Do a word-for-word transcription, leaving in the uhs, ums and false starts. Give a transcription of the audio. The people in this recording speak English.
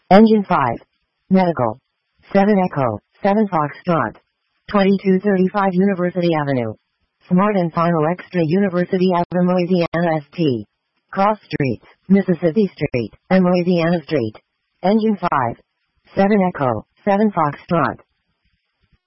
Engine five. Medical. seven Echo, seven Foxtrot. twenty-two thirty-five University Avenue. Smart and Final Extra University Avenue, Louisiana S T. Cross Street, Mississippi Street, and Louisiana Street. Engine five. seven Echo, seven Foxtrot.